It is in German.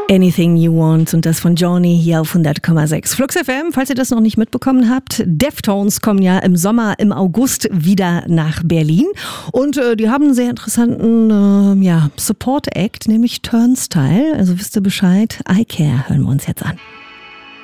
Anything You Want und das von Johnny hier auf 100,6. Flux FM, falls ihr das noch nicht mitbekommen habt, Deftones kommen ja im Sommer, im August wieder nach Berlin und die haben einen sehr interessanten Support-Act, nämlich Turnstile. Also wisst ihr Bescheid, I Care hören wir uns jetzt an.